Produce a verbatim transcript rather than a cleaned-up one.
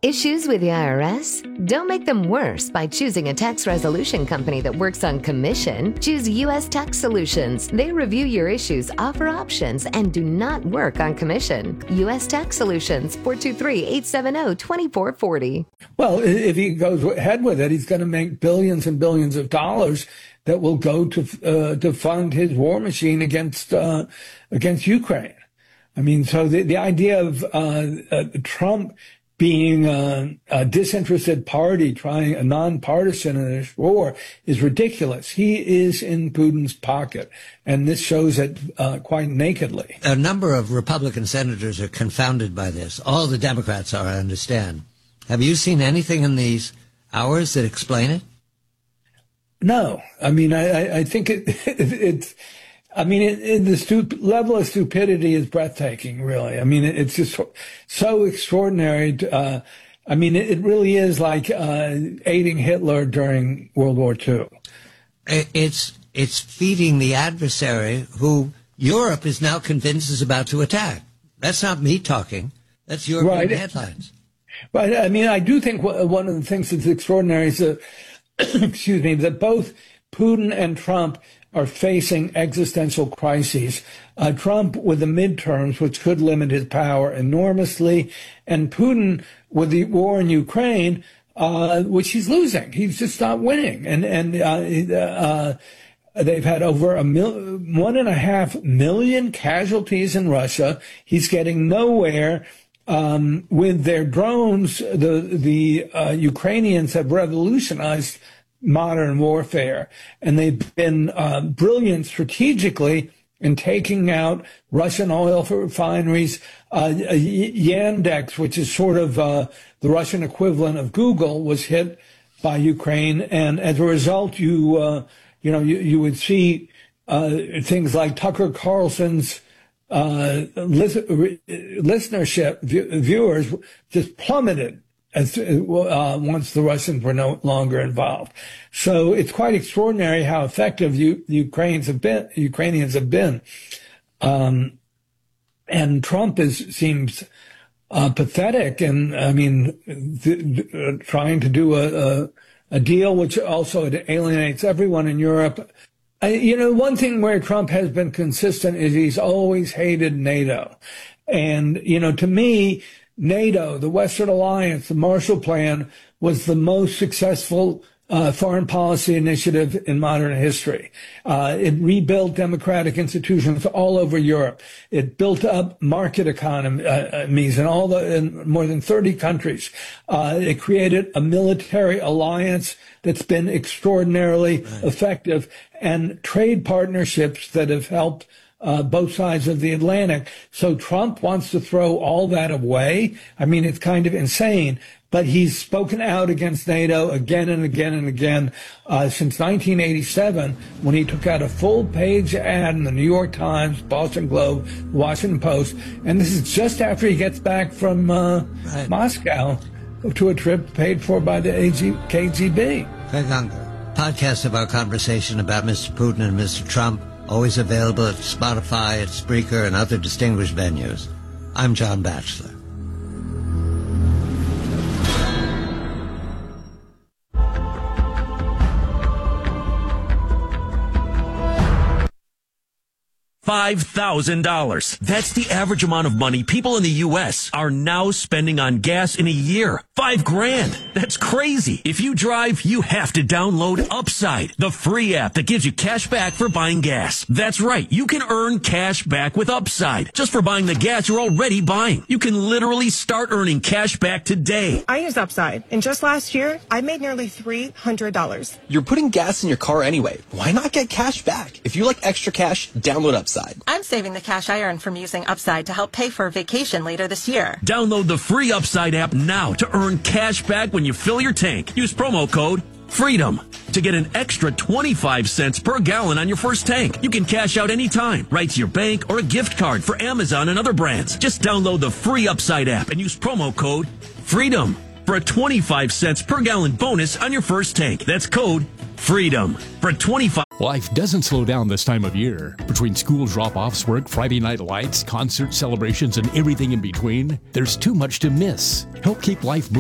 Issues with the I R S? Don't make them worse by choosing a tax resolution company that works on commission. Choose U S Tax Solutions. They review your issues, offer options, and do not work on commission. U S Tax Solutions, four two three, eight seven zero, two four four zero. Well, if he goes ahead with it, he's going to make billions and billions of dollars that will go to uh, to fund his war machine against uh, against Ukraine. I mean, so the, the idea of uh, uh, Trump being a, a disinterested party, trying a nonpartisan in this war, is ridiculous. He is in Putin's pocket, and this shows it uh, quite nakedly. A number of Republican senators are confounded by this. All the Democrats are, I understand. Have you seen anything in these hours that explain it? No. I mean, I, I think it, it, it's... I mean, it, it, the stup- level of stupidity is breathtaking, really. I mean, it, it's just so extraordinary. To, uh, I mean, it, it really is like uh, aiding Hitler during World War Two. It's it's feeding the adversary who Europe is now convinced is about to attack. That's not me talking. That's European right. headlines. Right. I mean, I do think one of the things that's extraordinary is that, excuse me, that both Putin and Trump are facing existential crises. Uh, Trump with the midterms, which could limit his power enormously, and Putin with the war in Ukraine, uh, which he's losing. He's just not winning. And, and, uh, uh, they've had over a mil- one and a half million casualties in Russia. He's getting nowhere. Um, with their drones, the, the, uh, Ukrainians have revolutionized modern warfare, and they've been uh, brilliant strategically in taking out Russian oil refineries. Uh, Yandex, which is sort of uh, the Russian equivalent of Google, was hit by Ukraine, and as a result, you uh, you know you, you would see uh, things like Tucker Carlson's uh, lis- listenership v- viewers just plummeted As, uh, once the Russians were no longer involved. So it's quite extraordinary how effective you, the Ukrainians have been, Ukrainians have been. Um, and Trump is, seems, uh, pathetic. And I mean, th- th- trying to do a, a, a deal which also alienates everyone in Europe. I, you know, one thing where Trump has been consistent is he's always hated NATO. And, you know, to me, NATO, the Western Alliance, the Marshall Plan was the most successful uh, foreign policy initiative in modern history. Uh, it rebuilt democratic institutions all over Europe. It built up market economies in all the in more than thirty countries. Uh, it created a military alliance that's been extraordinarily right. effective, and trade partnerships that have helped Uh, both sides of the Atlantic. So Trump wants to throw all that away. I mean, it's kind of insane, but he's spoken out against NATO again and again and again uh, since nineteen eighty-seven, when he took out a full-page ad in the New York Times, Boston Globe, Washington Post, and this is just after he gets back from uh, right. Moscow to a trip paid for by the K G B. Craig Unger, podcast of our conversation about Mister Putin and Mister Trump, always available at Spotify, at Spreaker, and other distinguished venues. I'm John Batchelor. five thousand dollars. That's the average amount of money people in the U S are now spending on gas in a year. Five grand. That's crazy. If you drive, you have to download Upside, the free app that gives you cash back for buying gas. That's right. You can earn cash back with Upside just for buying the gas you're already buying. You can literally start earning cash back today. I use Upside, and just last year, I made nearly three hundred dollars. You're putting gas in your car anyway. Why not get cash back? If you like extra cash, download Upside. I'm saving the cash I earn from using Upside to help pay for a vacation later this year. Download the free Upside app now to earn cash back when you fill your tank. Use promo code FREEDOM to get an extra twenty-five cents per gallon on your first tank. You can cash out anytime, right to your bank or a gift card for Amazon and other brands. Just download the free Upside app and use promo code FREEDOM for a twenty-five cents per gallon bonus on your first tank. That's code FREEDOM for twenty-five. Life doesn't slow down this time of year. Between school drop-offs, work, Friday night lights, concert celebrations, and everything in between, there's too much to miss. Help keep life moving